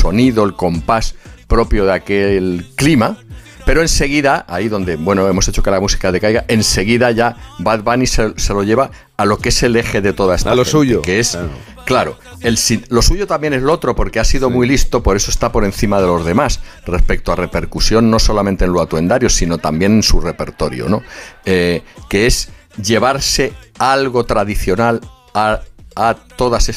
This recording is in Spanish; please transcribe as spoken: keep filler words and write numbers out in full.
sonido, el compás propio de aquel clima. Pero enseguida, ahí donde, bueno, hemos hecho que la música decaiga, enseguida ya Bad Bunny se, se lo lleva a lo que es el eje de toda esta a lo gente, suyo. Que es, claro, el, lo suyo también es lo otro, porque ha sido sí. muy listo, por eso está por encima de los demás, respecto a repercusión, no solamente en lo atuendario, sino también en su repertorio, ¿no? Eh, que es llevarse algo tradicional a, a todas estas